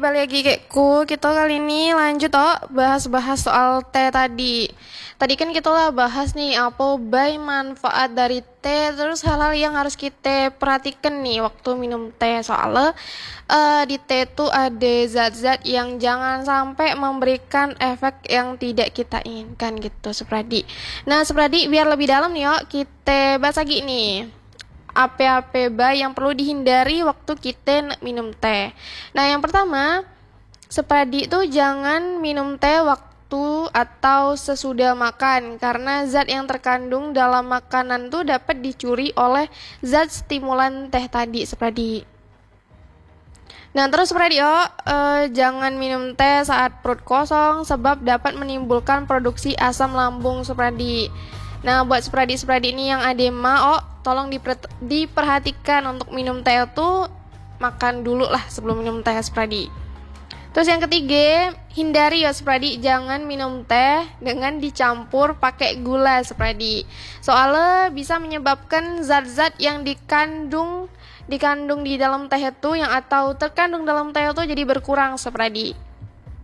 balik lagi kekku. Kita kali ini lanjut bahas-bahas soal teh tadi. Tadi kan kita lah bahas nih apa baik manfaat dari teh, terus hal-hal yang harus kita perhatikan nih waktu minum teh. Soalnya di teh tuh ada zat-zat yang jangan sampai memberikan efek yang tidak kita inginkan gitu, Supradi. Nah, Supradi biar lebih dalam nih kita bahas lagi nih. Apa-apa yang perlu dihindari waktu kita minum teh. Nah, yang pertama, Supradi itu jangan minum teh waktu atau sesudah makan, karena zat yang terkandung dalam makanan tuh dapat dicuri oleh zat stimulan teh tadi, Supradi. Nah, terus Supradi jangan minum teh saat perut kosong sebab dapat menimbulkan produksi asam lambung, Supradi. Nah, buat Supradi ini yang adema, tolong diperhatikan untuk minum teh itu makan dulu lah sebelum minum teh, Supradi. Terus yang ketiga, hindari Supradi, jangan minum teh dengan dicampur pakai gula, Supradi. Soalnya bisa menyebabkan zat-zat yang dikandung di dalam teh itu atau terkandung dalam teh itu jadi berkurang, Supradi.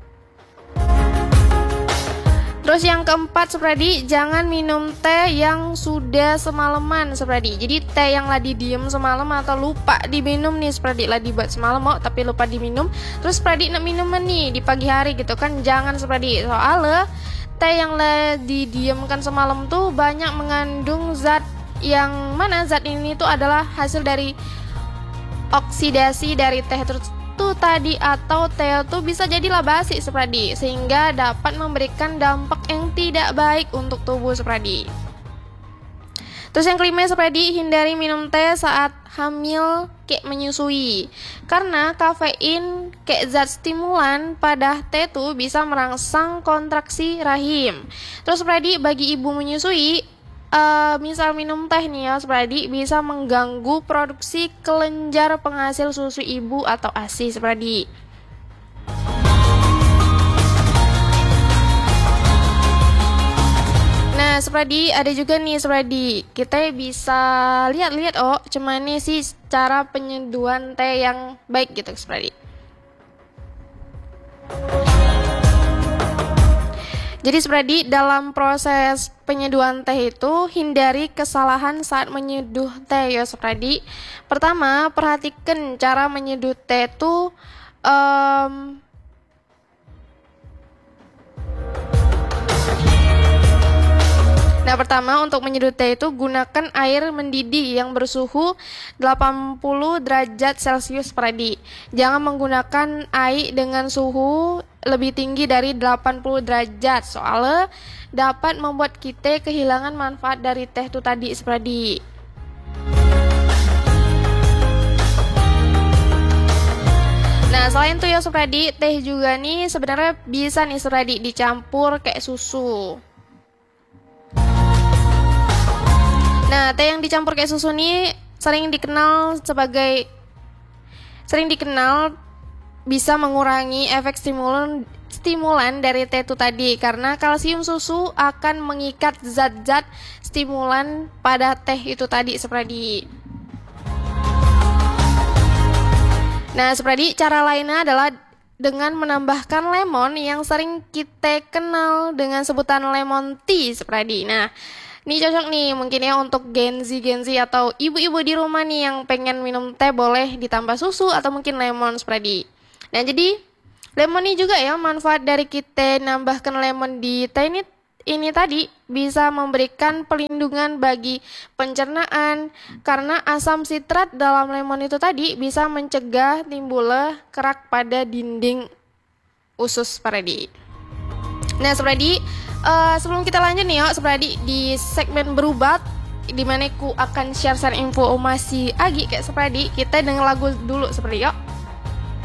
Terus yang keempat, Supradi, jangan minum teh yang sudah semalaman, Supradi. Jadi teh yang lagi diem semalam atau lupa diminum nih, Supradi, lagi buat semalam tapi lupa diminum. Terus Supradi nak minum nih di pagi hari gitu kan, jangan, Supradi. Soalnya teh yang lagi diemkan semalam tuh banyak mengandung zat yang mana zat ini tuh adalah hasil dari oksidasi dari teh itu tadi, atau teh itu bisa jadilah basi, Supradi, sehingga dapat memberikan dampak yang tidak baik untuk tubuh, Supradi. Terus yang kelima, Supradi, hindari minum teh saat hamil kayak menyusui, karena kafein kayak zat stimulan pada teh itu bisa merangsang kontraksi rahim. Terus Supradi, bagi ibu menyusui, misal minum teh nih Supradi, bisa mengganggu produksi kelenjar penghasil susu ibu atau ASI, Supradi. Nah, Supradi, ada juga nih, Supradi, kita bisa lihat-lihat cuman nih sih cara penyeduhan teh yang baik gitu, Supradi. Jadi Supradi, dalam proses penyeduhan teh itu hindari kesalahan saat menyeduh teh Supradi. Pertama, perhatikan cara menyeduh teh itu Nah, pertama, untuk menyeduh teh itu gunakan air mendidih yang bersuhu 80 derajat Celcius, Supradi. Jangan menggunakan air dengan suhu lebih tinggi dari 80 derajat, soalnya dapat membuat kita kehilangan manfaat dari teh itu tadi, Supradi. Nah, selain itu Supradi, teh juga nih sebenarnya bisa nih, Supradi, dicampur kayak susu. Nah, teh yang dicampur kayak susu nih sering dikenal bisa mengurangi efek stimulan dari teh itu tadi, karena kalsium susu akan mengikat zat-zat stimulan pada teh itu tadi, Supradi. Nah, Supradi, cara lainnya adalah dengan menambahkan lemon yang sering kita kenal dengan sebutan lemon tea, Supradi. Nah, ini cocok nih mungkin untuk Gen Z atau ibu-ibu di rumah nih yang pengen minum teh, boleh ditambah susu atau mungkin lemon, Supradi. Nah, jadi lemon ini juga manfaat dari kita nambahkan lemon di teh ini tadi bisa memberikan perlindungan bagi pencernaan, karena asam sitrat dalam lemon itu tadi bisa mencegah timbulnya kerak pada dinding usus, Supradi. Nah, Supradi, sebelum kita lanjut nih Supradi, di segmen berubat dimana ku akan share informasi Agi kayak Supradi, kita denger lagu dulu, Supradi.